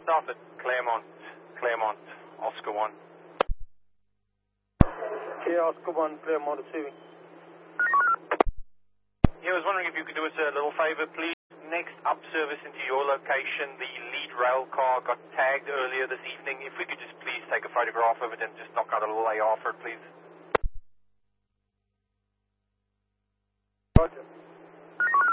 south at Claremont, Oscar 1. Yeah, Oscar 1, Claremont receiving. Yeah, I was wondering if you could do us a little favor, please. Next up service into your location, the lead rail car got tagged earlier this evening. If we could just please take a photograph of it and just knock out a little AR for it, please. Roger.